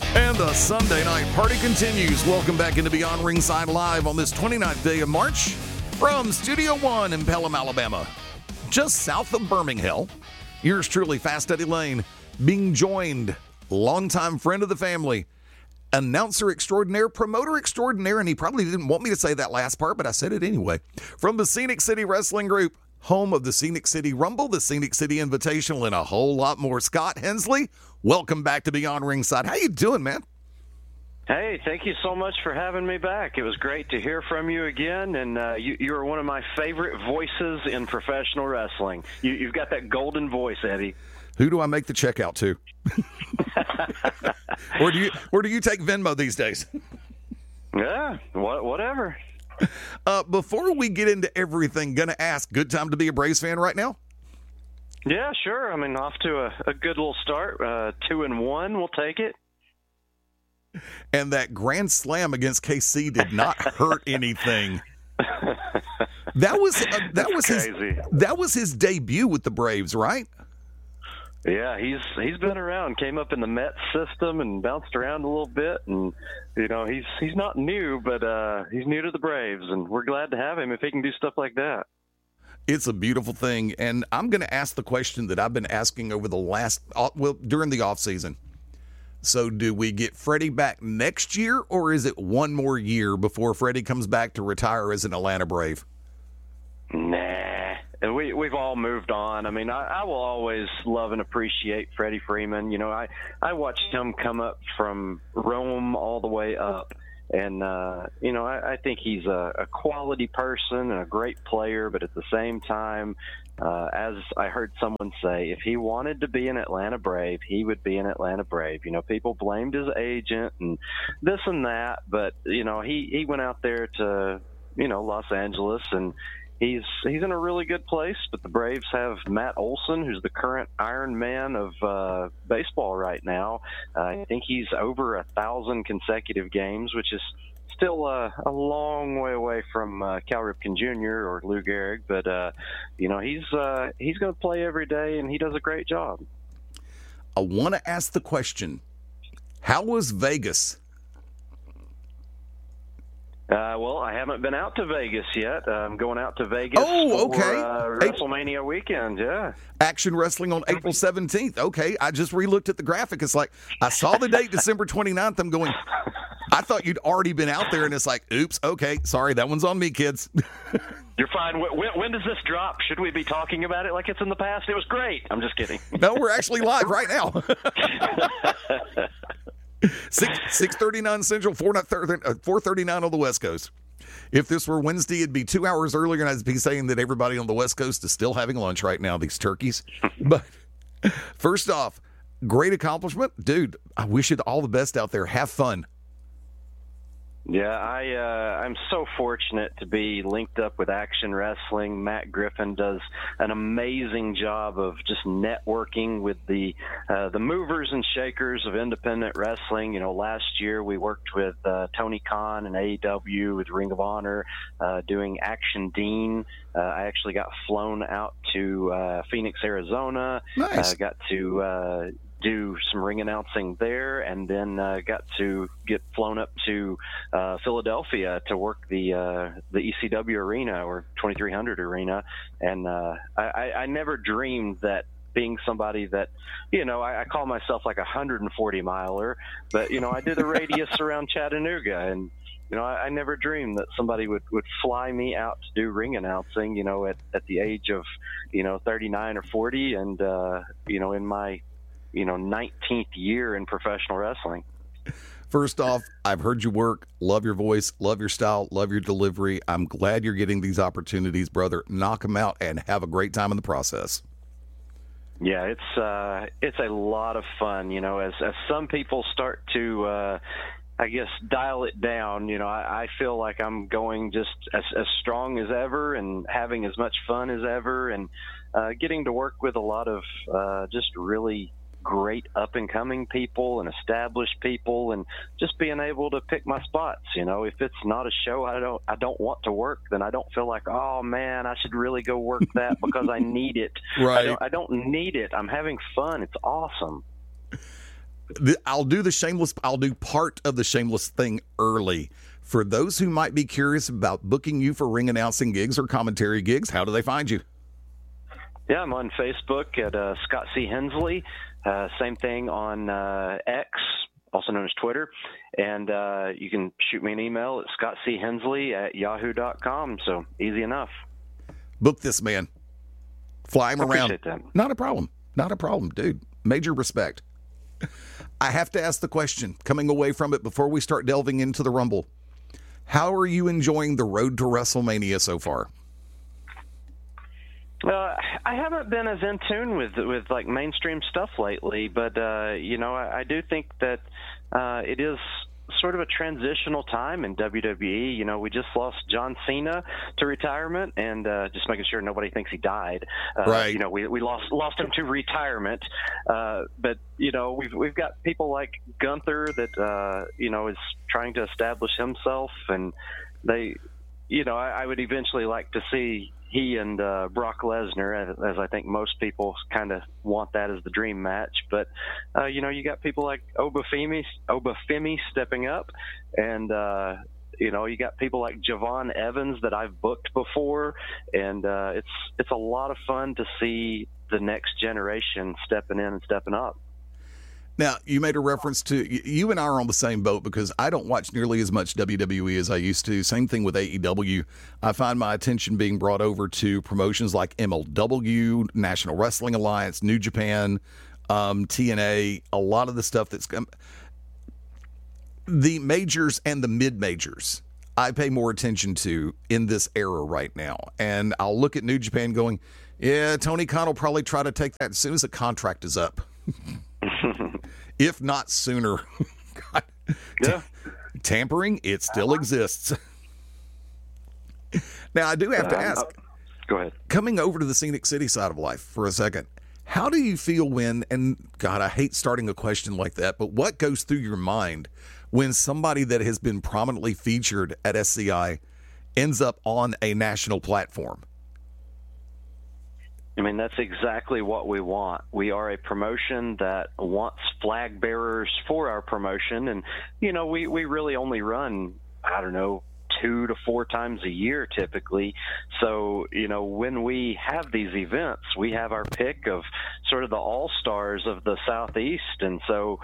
And the Sunday night party continues. Welcome back into Beyond Ringside Live on this 29th day of March from Studio One in Pelham, Alabama, just south of Birmingham. Yours truly, Fast Eddie Lane, being joined, longtime friend of the family, announcer extraordinaire, promoter extraordinaire, and he probably didn't want me to say that last part, but I said it anyway. From the Scenic City Wrestling Group, home of the Scenic City Rumble, the Scenic City Invitational, and a whole lot more. Scott Hensley, welcome back to Beyond Ringside. How you doing, man? Hey, thank you so much for having me back. It was great to hear from you again, and you are one of my favorite voices in professional wrestling. You've got that golden voice, Eddie. Who do I make the check out to? or do you take Venmo these days? Yeah, whatever. Before we get into everything, gonna ask, good time to be a Braves fan right now? Yeah, sure. I mean, off to a good little start. 2-1, we'll take it. And that grand slam against KC did not hurt anything. That was his debut with the Braves, right? Yeah, he's been around. Came up in the Mets system and bounced around a little bit, and he's not new, but he's new to the Braves, and we're glad to have him if he can do stuff like that. It's a beautiful thing, and I'm going to ask the question that I've been asking over during the off season. So do we get Freddie back next year, or is it one more year before Freddie comes back to retire as an Atlanta Brave? Nah, we've all moved on. I mean, I will always love and appreciate Freddie Freeman. I watched him come up from Rome all the way up. And, I think he's a quality person and a great player, but at the same time, as I heard someone say, if he wanted to be an Atlanta Brave, he would be an Atlanta Brave. People blamed his agent and this and that, but, he went out there to, Los Angeles, and he's in a really good place. But the Braves have Matt Olson, who's the current Iron Man of baseball right now. I think he's over 1,000 consecutive games, which is still a long way away from Cal Ripken Jr. or Lou Gehrig. But he's going to play every day, and he does a great job. I want to ask the question: how was Vegas? Well, I haven't been out to Vegas yet. I'm going out to Vegas for WrestleMania weekend, yeah. Action Wrestling on April 17th. Okay, I just re-looked at the graphic. It's like, I saw the date, December 29th. I'm going, I thought you'd already been out there, and it's like, oops, okay, sorry, that one's on me, kids. You're fine. When does this drop? Should we be talking about it like it's in the past? It was great. I'm just kidding. No, we're actually live right now. 6:39 Central, 4:39 on the West Coast. If this were Wednesday, it'd be 2 hours earlier, and I'd be saying that everybody on the West Coast is still having lunch right now, these turkeys. But first off, great accomplishment. Dude, I wish you all the best out there. Have fun. Yeah, I'm so fortunate to be linked up with Action Wrestling. Matt Griffin does an amazing job of just networking with the movers and shakers of independent wrestling. Last year we worked with Tony Khan and AEW with Ring of Honor doing Action Dean. I actually got flown out to Phoenix, Arizona. Nice. Got to do some ring announcing there, and then got to get flown up to Philadelphia to work the ECW arena, or 2300 arena. And I never dreamed that being somebody that, I call myself like 140 miler, but I did a radius around Chattanooga, and I never dreamed that somebody would fly me out to do ring announcing, at the age of 39 or 40, and in my 19th year in professional wrestling. First off, I've heard you work. Love your voice, love your style, love your delivery. I'm glad you're getting these opportunities, brother. Knock them out and have a great time in the process. Yeah, it's a lot of fun. As some people start to dial it down, I feel like I'm going just as strong as ever and having as much fun as ever, and getting to work with a lot of just really great up-and-coming people and established people, and just being able to pick my spots. If it's not a show I don't want to work, then I don't feel like, oh man, I should really go work that because I need it. Right. I don't need it. I'm having fun. It's awesome. I'll do part of the shameless thing early. For those who might be curious about booking you for ring announcing gigs or commentary gigs, how do they find you? Yeah, I'm on Facebook at Scott C. Hensley. Same thing on X, also known as Twitter. And you can shoot me an email at scottchensley@yahoo.com. So easy enough. Book this man. Fly him around. Appreciate that. Not a problem. Not a problem, dude. Major respect. I have to ask the question, coming away from it before we start delving into the Rumble. How are you enjoying the road to WrestleMania so far? I haven't been as in tune with like mainstream stuff lately, but I do think that it is sort of a transitional time in WWE. You know, we just lost John Cena to retirement, and just making sure nobody thinks he died. Right. You know, we lost him to retirement, but you know, we've got people like Gunther that is trying to establish himself, and they, I would eventually like to see he and Brock Lesnar, as I think most people kind of want that as the dream match. But, you got people like Oba Femi stepping up, and, you got people like Javon Evans that I've booked before, and it's a lot of fun to see the next generation stepping in and stepping up. Now, you made a reference to, you and I are on the same boat because I don't watch nearly as much WWE as I used to. Same thing with AEW. I find my attention being brought over to promotions like MLW, National Wrestling Alliance, New Japan, TNA, a lot of the stuff that's the majors and the mid-majors. I pay more attention to in this era right now. And I'll look at New Japan going, yeah, Tony Khan will probably try to take that as soon as the contract is up. If not sooner. God. Yeah. Tampering, it still exists. Now, I do have to ask. Go ahead. Coming over to the Scenic City side of life for a second, how do you feel when, and God, I hate starting a question like that, but what goes through your mind when somebody that has been prominently featured at SCI ends up on a national platform? I mean, that's exactly what we want. We are a promotion that wants flag bearers for our promotion. And, we really only run, 2 to 4 times a year typically. So, when we have these events, we have our pick of sort of the all-stars of the Southeast. And so,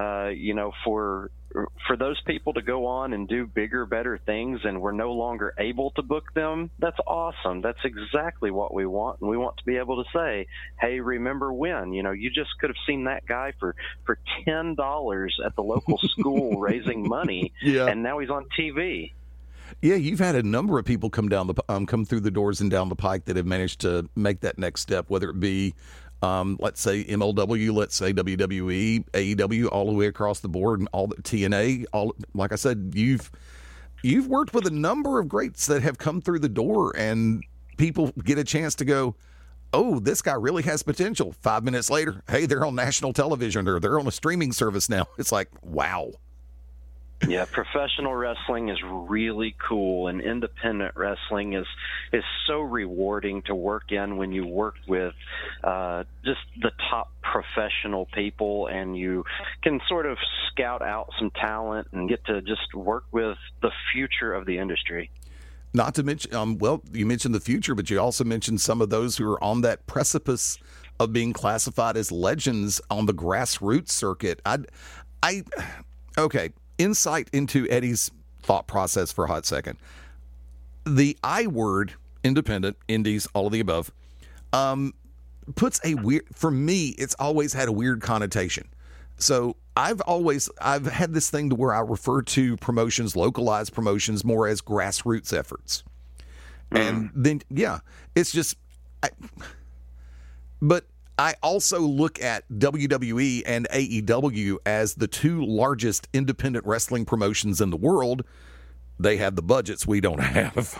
for those people to go on and do bigger, better things and we're no longer able to book them, that's awesome. That's exactly what we want. And we want to be able to say, hey, remember when? You just could have seen that guy for $10 at the local school raising money, yeah. And now he's on TV. Yeah, you've had a number of people come through the doors and down the pike that have managed to make that next step, whether it be let's say MLW, let's say WWE, AEW, all the way across the board, and all the TNA. Like I said, you've worked with a number of greats that have come through the door, and people get a chance to go, oh, this guy really has potential. 5 minutes later, hey, they're on national television, or they're on a streaming service now. It's like, wow. Yeah, professional wrestling is really cool, and independent wrestling is so rewarding to work in when you work with just the top professional people, and you can sort of scout out some talent and get to just work with the future of the industry. Not to mention, you mentioned the future, but you also mentioned some of those who are on that precipice of being classified as legends on the grassroots circuit. Okay. Insight into Eddie's thought process for a hot second. The I word, independent, indies, all of the above, puts for me, it's always had a weird connotation. So I've had this thing to where I refer to promotions, localized promotions, more as grassroots efforts. And then, yeah, it's just, but I also look at WWE and AEW as the 2 largest independent wrestling promotions in the world. They have the budgets we don't have.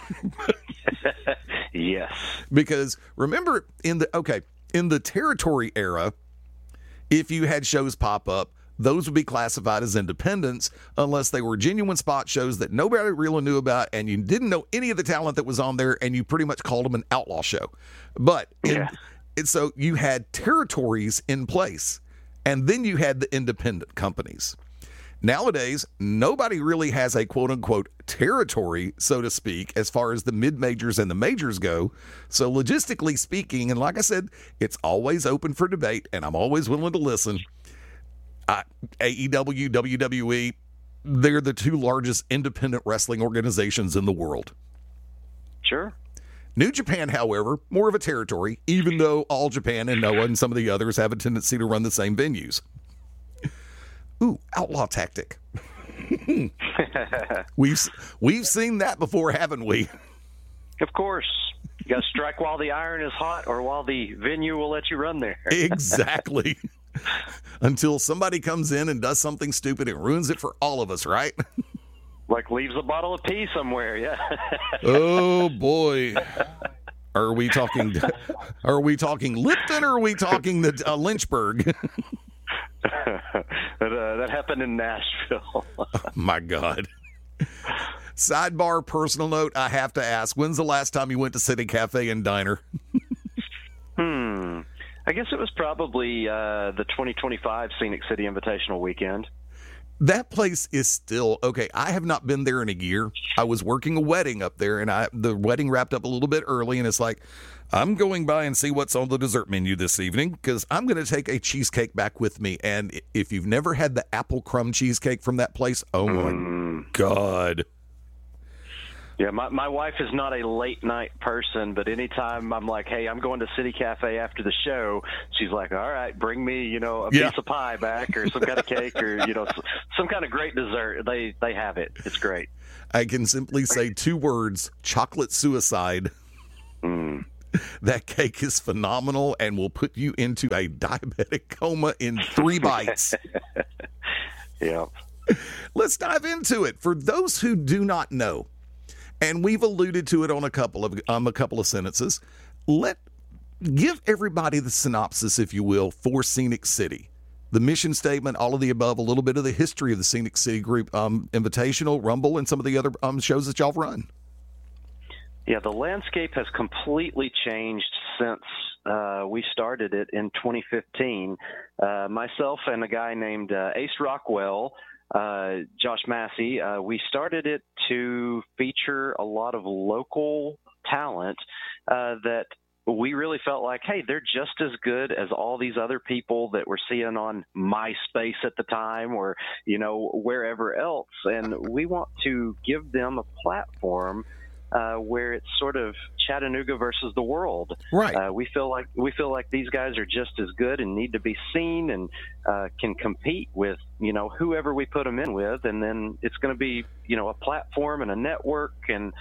Yes. Because remember, in the territory era, if you had shows pop up, those would be classified as independents unless they were genuine spot shows that nobody really knew about, and you didn't know any of the talent that was on there, and you pretty much called them an outlaw show. But and so you had territories in place, And then you had the independent companies. Nowadays, nobody really has a quote-unquote territory, so to speak, as far as the mid-majors and the majors go. So logistically speaking, and like I said, it's always open for debate, and I'm always willing to listen. AEW, WWE, they're the two largest independent wrestling organizations in the world. Sure. New Japan, however, more of a territory, even though All Japan and Noah and some of the others have a tendency to run the same venues. Ooh, outlaw tactic. We've seen that before, haven't we? Of course. You got to strike while the iron is hot or while the venue will let you run there. Exactly. Until somebody comes in and does something stupid and ruins it for all of us, right? Like leaves a bottle of pee somewhere, yeah. Oh, boy. Are we talking Lipton or are we talking the Lynchburg? That happened in Nashville. Oh, my God. Sidebar, personal note, I have to ask, when's the last time you went to City Cafe and Diner? I guess it was probably the 2025 Scenic City Invitational weekend. That place is still, okay, I have not been there in a year. I was working a wedding up there, and the wedding wrapped up a little bit early, and it's like, I'm going by and see what's on the dessert menu this evening because I'm going to take a cheesecake back with me. And if you've never had the apple crumb cheesecake from that place, oh, my God. Yeah, my wife is not a late night person, but anytime I'm like, hey, I'm going to City Cafe after the show, she's like, all right, bring me, a piece of pie back or some kind of cake or, some kind of great dessert. They have it. It's great. I can simply say two words, chocolate suicide. That cake is phenomenal and will put you into a diabetic coma in 3 bites. Yeah. Let's dive into it. For those who do not know, and we've alluded to it on a couple of sentences, give everybody the synopsis, if you will, for Scenic City. The mission statement, all of the above, a little bit of the history of the Scenic City Group, Invitational, Rumble, and some of the other shows that y'all run. Yeah, the landscape has completely changed since we started it in 2015. Myself and a guy named Ace Rockwell, Josh Massey, we started it to feature a lot of local talent that we really felt like, hey, they're just as good as all these other people that we're seeing on MySpace at the time or, wherever else. And we want to give them a platform where it's sort of Chattanooga versus the world. Right. We feel like these guys are just as good and need to be seen and can compete with whoever we put them in with, and then it's going to be a platform and a network. And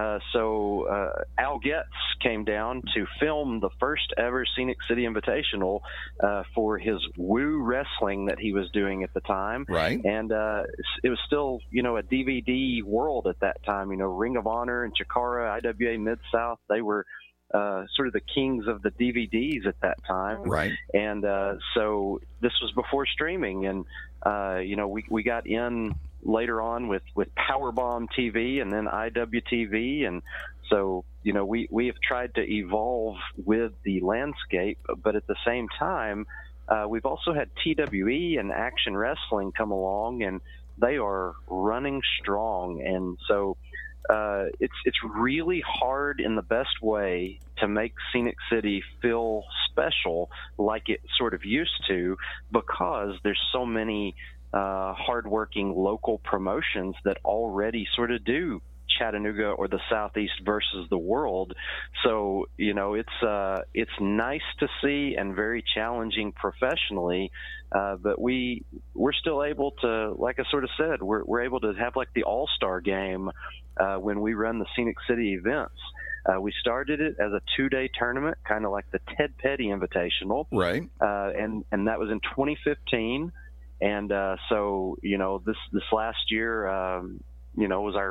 so Al Getz came down to film the first ever Scenic City Invitational for his Woo Wrestling that he was doing at the time. Right. And it was still a DVD world at that time. Ring of Honor and Chikara, IWA Mid-South, they were sort of the kings of the DVDs at that time. Right. And so this was before streaming, and we got in later on with Powerbomb TV and then IWTV, and so we have tried to evolve with the landscape, but at the same time we've also had TWE and Action Wrestling come along, and they are running strong. And so it's really hard in the best way to make Scenic City feel special like it sort of used to, because there's so many hardworking local promotions that already sort of do Chattanooga or the Southeast versus the world. So it's nice to see and very challenging professionally, but we're still able to, like I sort of said, we're able to have like the all-star game when we run the Scenic City events. We started it as a 2-day tournament, kind of like the Ted Petty Invitational, right? And that was in 2015, and so this last year was our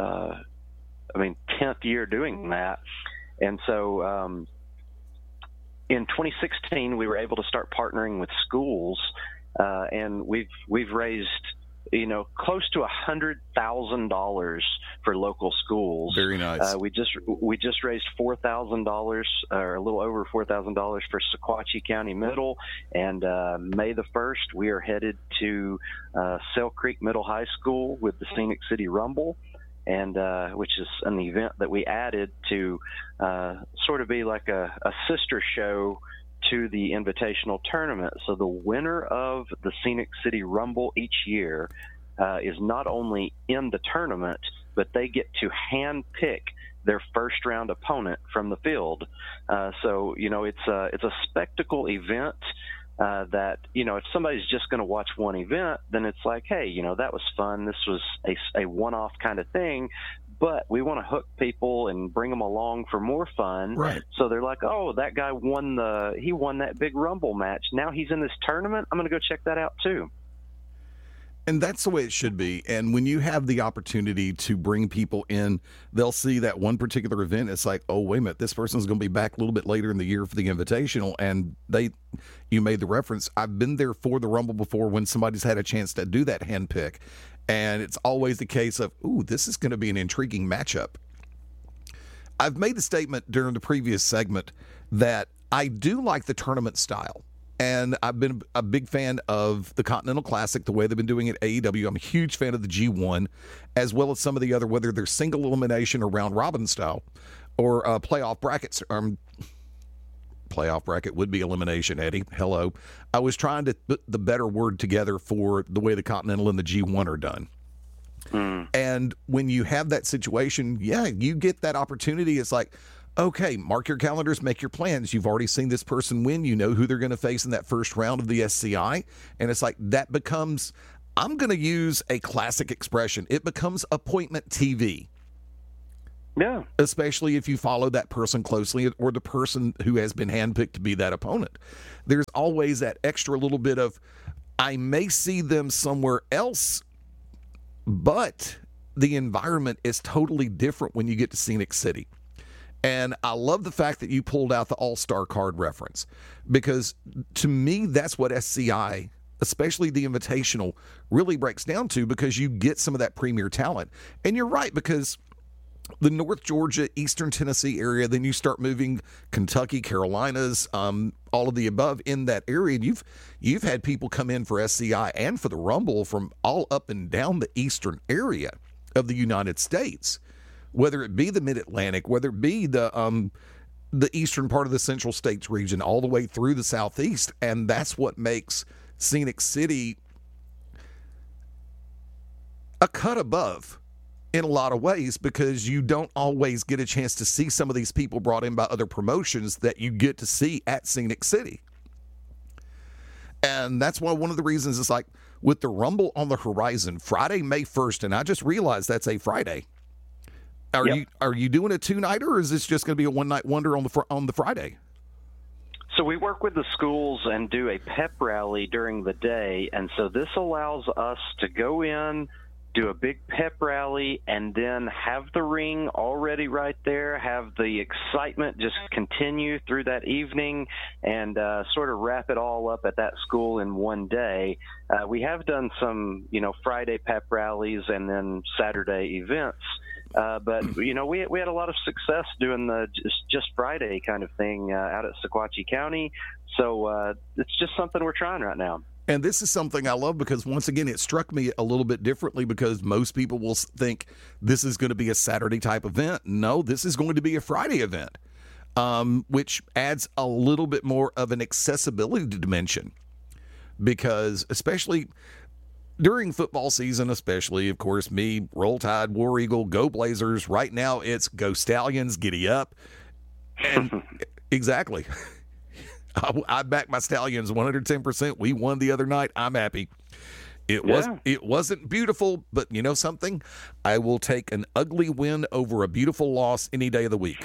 10th year doing that. And so in 2016 we were able to start partnering with schools, and we've raised close to $100,000 for local schools. Very nice. We just raised $4,000, or a little over $4,000 for Sequatchie County Middle, and May the 1st we are headed to Sale Creek Middle High School with the Scenic City Rumble, and which is an event that we added to sort of be like a sister show to the Invitational Tournament. So the winner of the Scenic City Rumble each year is not only in the tournament, but they get to hand pick their first round opponent from the field. So it's a spectacle event that if somebody's just going to watch one event, then it's like, hey, that was fun. This was a one-off kind of thing. But we want to hook people and bring them along for more fun. Right. So they're like, oh, that guy won that big Rumble match. Now he's in this tournament. I'm going to go check that out too. And that's the way it should be. And when you have the opportunity to bring people in, they'll see that one particular event. It's like, oh, wait a minute, this person's going to be back a little bit later in the year for the Invitational. And you made the reference. I've been there for the Rumble before when somebody's had a chance to do that hand pick. And it's always the case of, ooh, this is going to be an intriguing matchup. I've made the statement during the previous segment that I do like the tournament style. And I've been a big fan of the Continental Classic, the way they've been doing it at AEW. I'm a huge fan of the G1, as well as some of the other, whether they're single elimination or round robin style, or playoff brackets. Playoff bracket would be elimination, Eddie. Hello. I was trying to put the better word together for the way the Continental and the G1 are done. And when you have that situation, you get that opportunity. It's like, okay, mark your calendars, make your plans. You've already seen this person win. You know who they're going to face in that first round of the SCI. And it's like that becomes, I'm going to use a classic expression, it becomes appointment TV. Yeah. Especially if you follow that person closely or the person who has been handpicked to be that opponent. There's always that extra little bit of, I may see them somewhere else, but the environment is totally different when you get to Scenic City. And I love the fact that you pulled out the All-Star card reference, because to me, that's what SCI, especially the Invitational, really breaks down to, because you get some of that premier talent. And you're right, because the North Georgia, Eastern Tennessee area, then you start moving Kentucky, Carolinas, all of the above in that area. And you've had people come in for SCI and for the Rumble from all up and down the eastern area of the United States, whether it be the Mid-Atlantic, whether it be the eastern part of the Central States region, all the way through the Southeast. And that's what makes Scenic City a cut above in a lot of ways, because you don't always get a chance to see some of these people brought in by other promotions that you get to see at Scenic City. And that's why one of the reasons is like with the Rumble on the horizon, Friday, May 1st, and I just realized that's a Friday. Are you doing a two-nighter, or is this just going to be a one-night wonder on the Friday? So we work with the schools and do a pep rally during the day, and so this allows us to go in, do a big pep rally, and then have the ring already right there, have the excitement just continue through that evening, and sort of wrap it all up at that school in one day. We have done some, Friday pep rallies and then Saturday events. But we had a lot of success doing the just Friday kind of thing out at Sequatchie County. So it's just something we're trying right now. And this is something I love, because once again, it struck me a little bit differently, because most people will think this is going to be a Saturday type event. No, this is going to be a Friday event, which adds a little bit more of an accessibility dimension, because especially during football season, especially, of course, me, Roll Tide, War Eagle, Go Blazers. Right now, it's Go Stallions, giddy up. And exactly. I back my Stallions 110%. We won the other night. I'm happy. It wasn't beautiful, but you know something? I will take an ugly win over a beautiful loss any day of the week.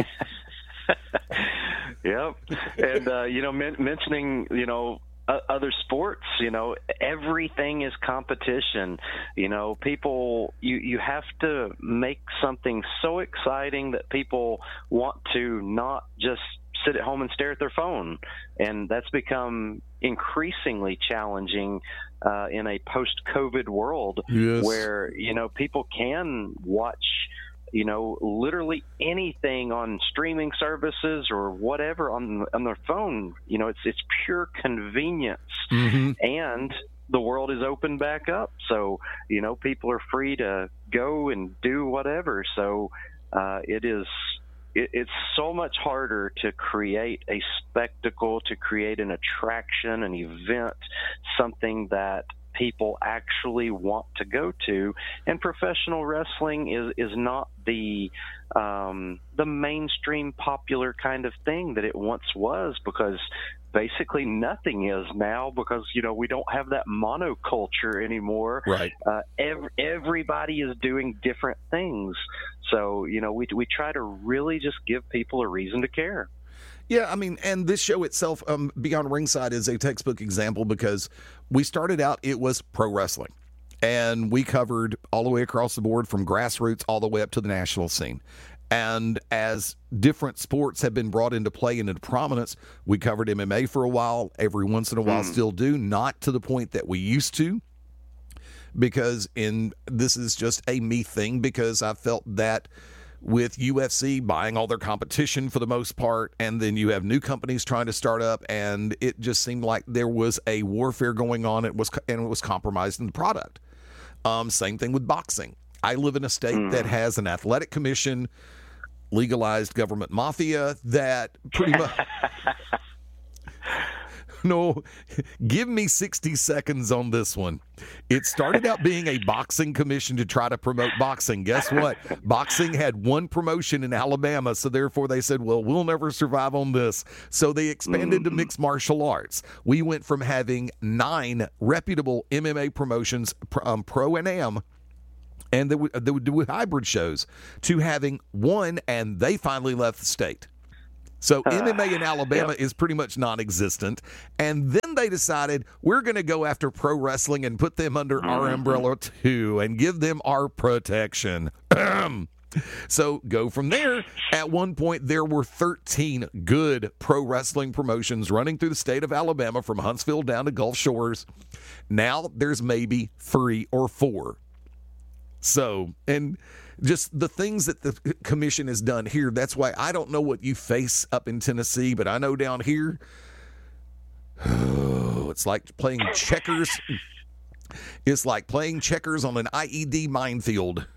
Yep. And, mentioning, other sports, everything is competition. People, you have to make something so exciting that people want to not just sit at home and stare at their phone. And that's become increasingly challenging in a post-COVID world where, people can watch, literally anything on streaming services or whatever on their phone. It's pure convenience. And the world is open back up. So, people are free to go and do whatever. So it's so much harder to create a spectacle, to create an attraction, an event, something that people actually want to go to. And professional wrestling is not the mainstream popular kind of thing that it once was, because basically nothing is now, because we don't have that monoculture anymore. Right. Everybody is doing different things, so we try to really just give people a reason to care. Yeah, I mean, and this show itself, Beyond Ringside, is a textbook example, because we started out, it was pro wrestling, and we covered all the way across the board, from grassroots all the way up to the national scene. And as different sports have been brought into play and into prominence, we covered MMA for a while, every once in a while still do, not to the point that we used to, because this is just a me thing, because I felt that with UFC buying all their competition for the most part, and then you have new companies trying to start up, and it just seemed like there was a warfare going on, and it was compromising the product. Same thing with boxing. I live in a state that has an athletic commission, legalized government mafia that pretty much... No, give me 60 seconds on this one. It started out being a boxing commission to try to promote boxing. Guess what? Boxing had one promotion in Alabama, so therefore they said, well, we'll never survive on this. So they expanded to mixed martial arts. We went from having 9 reputable MMA promotions, pro and am, and they would do hybrid shows, to having one, and they finally left the state. So MMA in Alabama is pretty much non-existent. And then they decided, we're going to go after pro wrestling and put them under our umbrella too, and give them our protection. So go from there. At one point, there were 13 good pro wrestling promotions running through the state of Alabama, from Huntsville down to Gulf Shores. Now there's maybe 3 or 4. So, and just the things that the commission has done here, that's why I don't know what you face up in Tennessee, but I know down here, it's like playing checkers. It's like playing checkers on an IED minefield.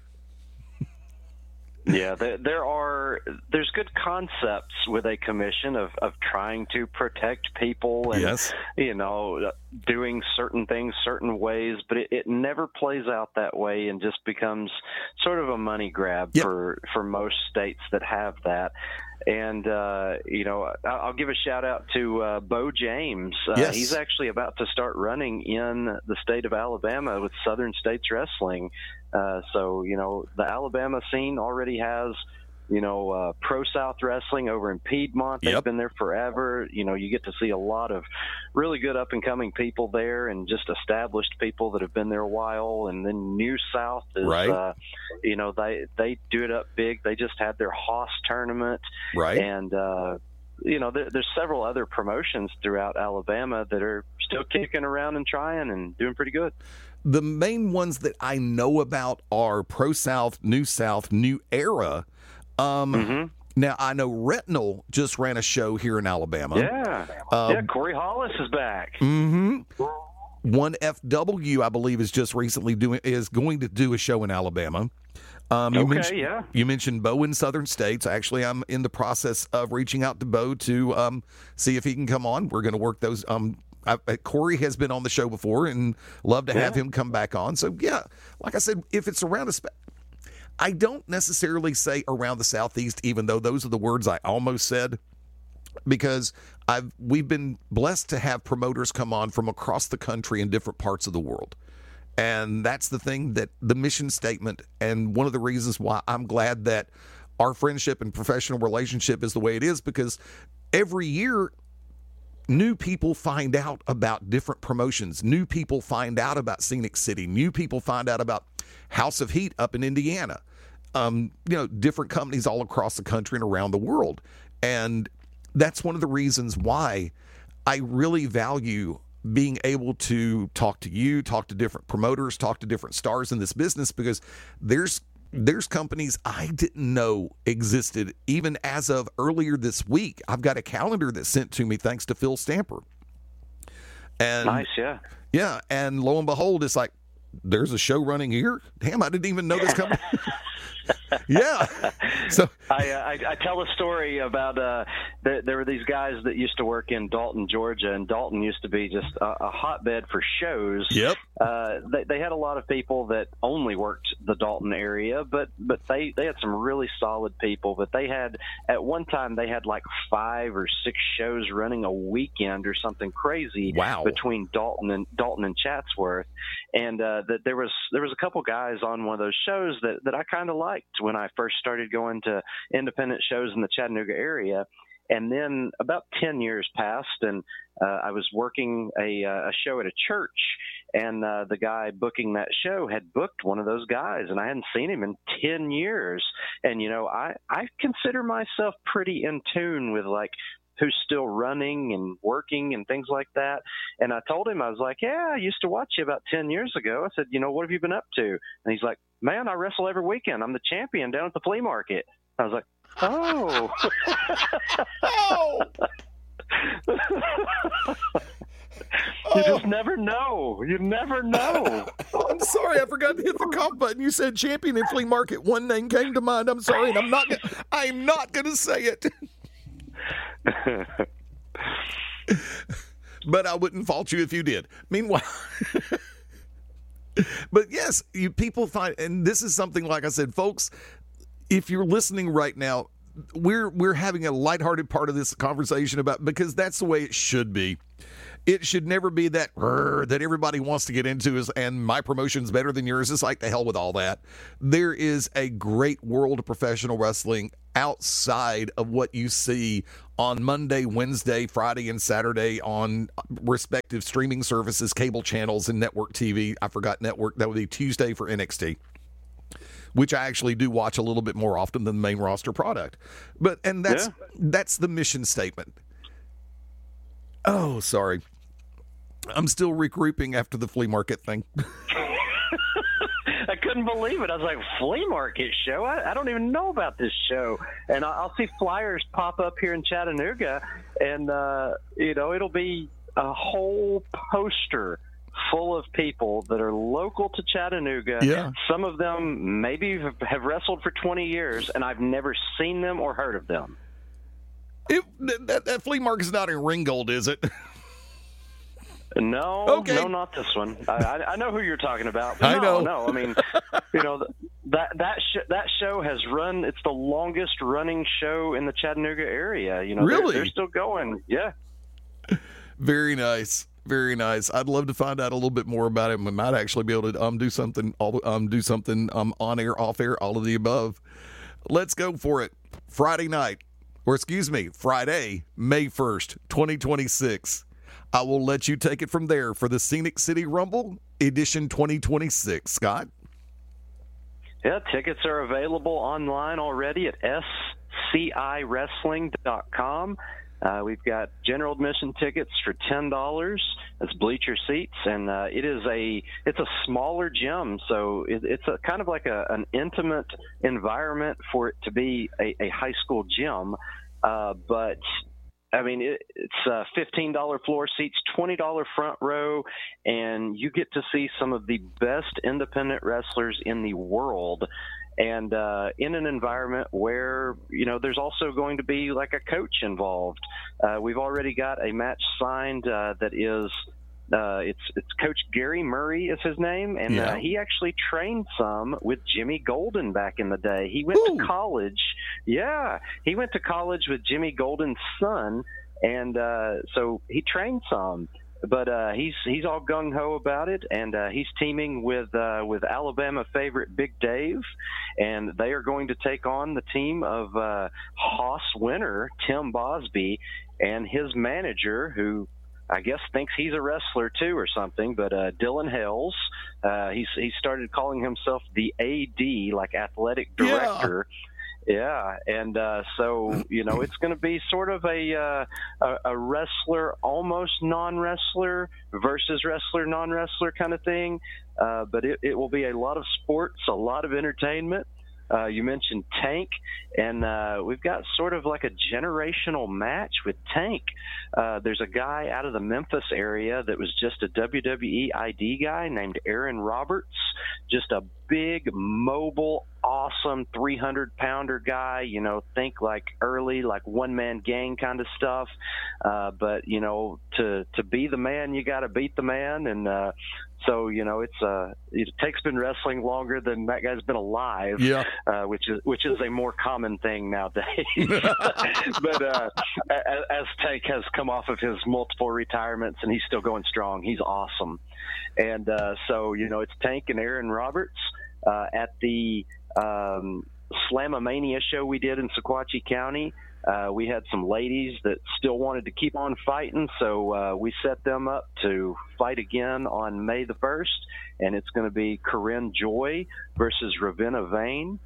Yeah, there's good concepts with a commission of trying to protect people and, doing certain things certain ways, but it never plays out that way, and just becomes sort of a money grab for most states that have that. And, I'll give a shout out to Bo James. He's actually about to start running in the state of Alabama with Southern States Wrestling. So, the Alabama scene already has, Pro South Wrestling over in Piedmont. They've been there forever. You get to see a lot of really good up-and-coming people there, and just established people that have been there a while. And then New South is, they do it up big. They just had their Hoss tournament. Right. And, there's several other promotions throughout Alabama that are still kicking around and trying and doing pretty good. The main ones that I know about are Pro South, New Era. Now, I know Retinal just ran a show here in Alabama. Yeah, Corey Hollis is back. 1FW, I believe, is just recently going to do a show in Alabama. You mentioned Bo in Southern States. Actually, I'm in the process of reaching out to Bo to see if he can come on. We're going to work those. Corey has been on the show before, and love to have him come back on. So, like I said, if it's around I don't necessarily say around the Southeast, even though those are the words I almost said, because we've been blessed to have promoters come on from across the country in different parts of the world. And that's the thing, that the mission statement, and one of the reasons why I'm glad that our friendship and professional relationship is the way it is, because every year new people find out about different promotions. New people find out about Scenic City. New people find out about House of Heat up in Indiana. Different companies all across the country and around the world. And that's one of the reasons why I really value being able to talk to you, talk to different promoters, talk to different stars in this business, because there's companies I didn't know existed even as of earlier this week. I've got a calendar that's sent to me thanks to Phil Stamper. And nice, yeah. Yeah, and lo and behold, it's like, there's a show running here? Damn, I didn't even know this company. Yeah. So I tell a story about there were these guys that used to work in Dalton, Georgia, and Dalton used to be just a hotbed for shows. Yep. They had a lot of people that only worked the Dalton area, but they had some really solid people. But they had, at one time, they had like 5 or 6 shows running a weekend or something crazy. Wow. Between Dalton and Chatsworth. And that there was a couple guys on one of those shows that I kind of liked when I first started going to independent shows in the Chattanooga area. And then about 10 years passed, and I was working a show at a church, and the guy booking that show had booked one of those guys, and I hadn't seen him in 10 years. And, you know, I consider myself pretty in tune with, like, who's still running and working and things like that. And I told him, I was like, yeah, I used to watch you about 10 years ago. I said, you know, what have you been up to? And he's like, man, I wrestle every weekend. I'm the champion down at the flea market. I was like, oh. Oh. You just never know. You never know. I'm sorry, I forgot to hit the cough button. You said champion in flea market. One name came to mind. I'm sorry, and I'm not going to say it. But I wouldn't fault you if you did. Meanwhile, but yes, people find, and this is something, like I said, folks, if you're listening right now, we're having a lighthearted part of this conversation about, because that's the way it should be. It should never be that everybody wants to get into and my promotion's better than yours. It's like, the hell with all that. There is a great world of professional wrestling outside of what you see on Monday, Wednesday, Friday, and Saturday on respective streaming services, cable channels, and network TV. I forgot network. That would be Tuesday for NXT, which I actually do watch a little bit more often than the main roster product. And that's the mission statement. Oh, sorry. I'm still regrouping after the flea market thing. I couldn't believe it. I was like, flea market show? I don't even know about this show. And I'll see flyers pop up here in Chattanooga, and, it'll be a whole poster full of people that are local to Chattanooga. Yeah. Some of them maybe have wrestled for 20 years, and I've never seen them or heard of them. That flea market's not in Ringgold, is it? No, okay. No, not this one. I know who you're talking about. I know. No, I mean, that show has run. It's the longest running show in the Chattanooga area. Really? They're still going. Yeah. Very nice. Very nice. I'd love to find out a little bit more about it. We might actually be able to do something on air, off air, all of the above. Let's go for it. Friday, May 1st, 2026. I will let you take it from there for the Scenic City Rumble edition 2026. Scott? Yeah, tickets are available online already at scIwrestling.com. We've got general admission tickets for $10. That's bleacher seats, and it's a smaller gym, so it's a kind of like an intimate environment for it to be a high school gym. But I mean, it's $15 floor seats, $20 front row, and you get to see some of the best independent wrestlers in the world. And in an environment where, there's also going to be like a coach involved. We've already got a match signed that is, it's Coach Gary Murray is his name, and he actually trained some with Jimmy Golden back in the day. He went to college. Yeah, he went to college with Jimmy Golden's son, and so he trained some. But he's all gung-ho about it, and he's teaming with Alabama favorite Big Dave, and they are going to take on the team of Haas winner Tim Bosby and his manager, who I guess thinks he's a wrestler too or something, but Dylan Hales. He started calling himself the AD, like athletic director. Yeah. Yeah, and so it's going to be sort of a wrestler, almost non-wrestler versus wrestler, non-wrestler kind of thing. But it will be a lot of sports, a lot of entertainment. You mentioned Tank, and we've got sort of like a generational match with Tank. There's a guy out of the Memphis area that was just a WWE ID guy named Aaron Roberts, just a big, mobile, awesome 300-pounder guy, think like early, like one-man gang kind of stuff. But, to be the man, you got to beat the man. And so, Tank's been wrestling longer than that guy's been alive, yeah. Which is a more common thing nowadays. But as Tank has come off of his multiple retirements and he's still going strong, he's awesome. And so, it's Tank and Aaron Roberts at the Slamomania show we did in Sequatchie County. We had some ladies that still wanted to keep on fighting, so we set them up to fight again on May the 1st, and it's going to be Corinne Joy versus Ravenna Vane.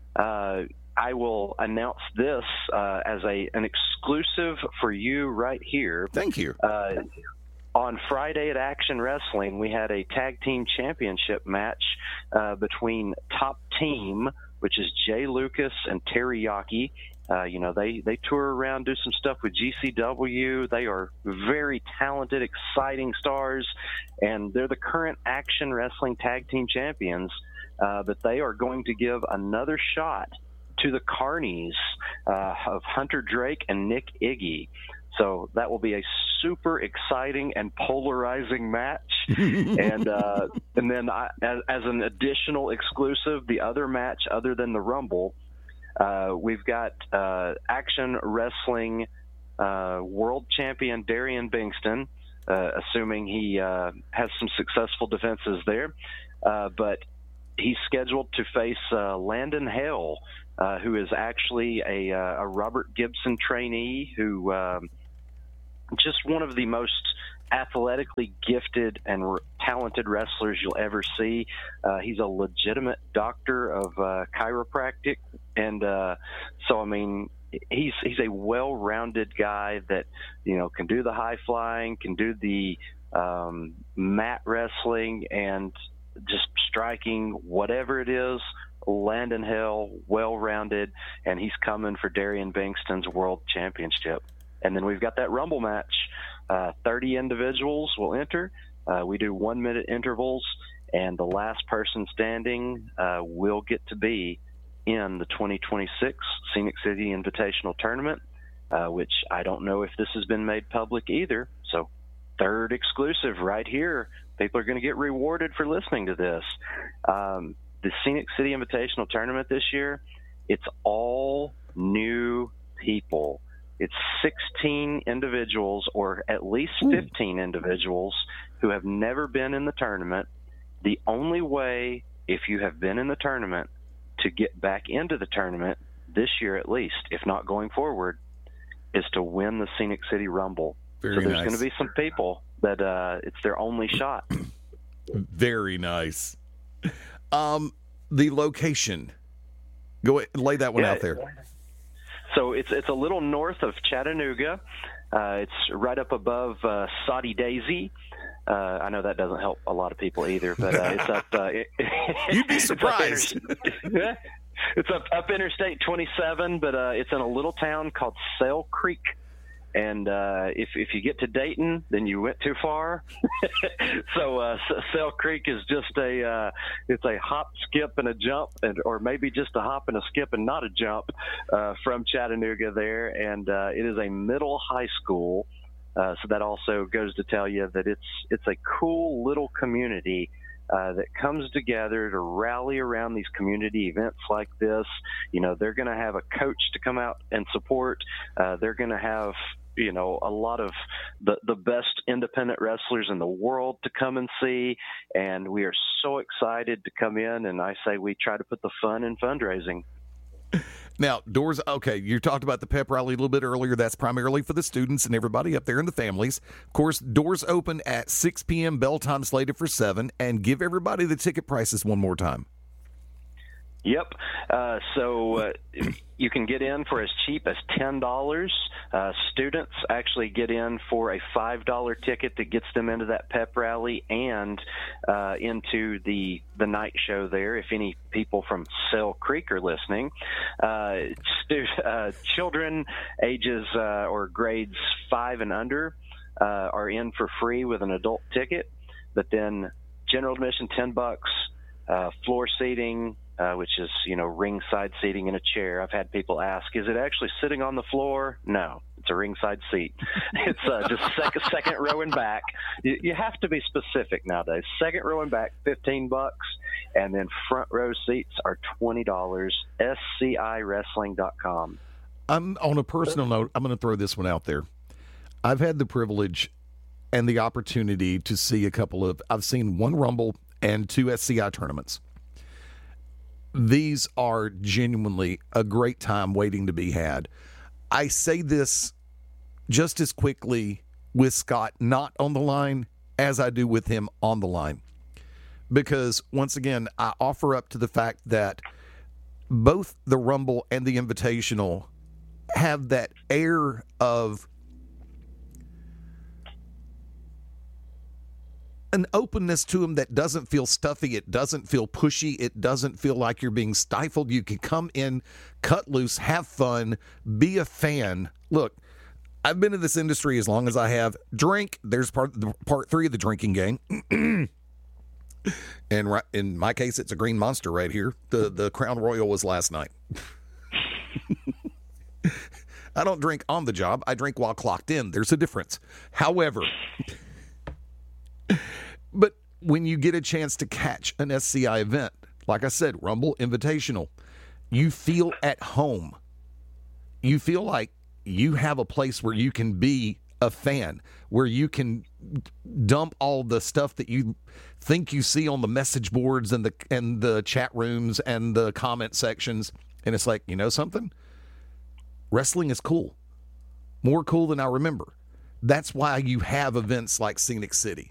I will announce this as an exclusive for you right here. Thank you. On Friday at Action Wrestling, we had a tag team championship match between Top Team, which is Jay Lucas and Teriyaki. They tour around, do some stuff with GCW. They are very talented, exciting stars, and they're the current Action Wrestling Tag Team Champions. But they are going to give another shot to the Carnies of Hunter Drake and Nick Iggy. So that will be a super exciting and polarizing match. And then as an additional exclusive, the other match other than the Rumble, we've got Action Wrestling World Champion Darian Bingston, assuming he has some successful defenses there. But he's scheduled to face Landon Hale, who is actually a Robert Gibson trainee who just one of the most athletically gifted and talented wrestlers you'll ever see. He's a legitimate doctor of chiropractic, and so I mean, he's a well-rounded guy that can do the high flying, can do the mat wrestling, and just striking, whatever it is. Landon Hill, well-rounded, and he's coming for Darian Bingston's World Championship. And then we've got that Rumble match. 30 individuals will enter. We do 1-minute intervals, and the last person standing will get to be in the 2026 Scenic City Invitational Tournament, which I don't know if this has been made public either. So third exclusive right here. People are going to get rewarded for listening to this. The Scenic City Invitational Tournament this year, it's all new people. It's 16 individuals, or at least 15 individuals, who have never been in the tournament. The only way, if you have been in the tournament, to get back into the tournament this year at least, if not going forward, is to win the Scenic City Rumble. Very so there's nice. going to be some people that it's their only shot. Very nice. The location. Go ahead, lay that one out there. So it's a little north of Chattanooga. It's right up above Soddy Daisy. I know that doesn't help a lot of people either, but it's up. You'd be surprised. It's up Interstate 27, but it's in a little town called Sale Creek. And if you get to Dayton, then you went too far. So Sale Creek is just it's a hop, skip, and a jump, or maybe just a hop and a skip and not a jump from Chattanooga there. And it is a middle high school, so that also goes to tell you that it's a cool little community that comes together to rally around these community events like this. They're going to have a coach to come out and support. They're going to have a lot of the best independent wrestlers in the world to come and see, and we are so excited to come in, and I say we try to put the fun in fundraising. Now, doors, okay, you talked about the pep rally a little bit earlier. That's primarily for the students and everybody up there and the families. Of course, doors open at 6 p.m., bell time slated for 7, and give everybody the ticket prices one more time. Yep. So you can get in for as cheap as $10. Students actually get in for a $5 ticket that gets them into that pep rally and into the night show there. If any people from Sale Creek are listening, children ages or grades 5 and under are in for free with an adult ticket. But then general admission $10, floor seating, which is, ringside seating in a chair. I've had people ask, is it actually sitting on the floor? No, it's a ringside seat. It's just second row and back. You have to be specific nowadays. Second row and back, $15, and then front row seats are $20. SCIWrestling.com. I'm on a personal note. I'm going to throw this one out there. I've had the privilege and the opportunity to see I've seen one Rumble and 2 SCI tournaments. These are genuinely a great time waiting to be had. I say this just as quickly with Scott not on the line as I do with him on the line. Because, once again, I offer up to the fact that both the Rumble and the Invitational have that air of an openness to them that doesn't feel stuffy. It doesn't feel pushy. It doesn't feel like you're being stifled. You can come in, cut loose, have fun, be a fan. Look, I've been in this industry as long as I have. Drink. There's part 3 of the drinking game. And in my case, it's a green monster right here. The Crown Royal was last night. I don't drink on the job. I drink while clocked in. There's a difference. However, but when you get a chance to catch an SCI event, like I said, Rumble, Invitational, you feel at home. You feel like you have a place where you can be a fan, where you can dump all the stuff that you think you see on the message boards and the chat rooms and the comment sections. And it's like, you know something? Wrestling is cool. More cool than I remember. That's why you have events like Scenic City.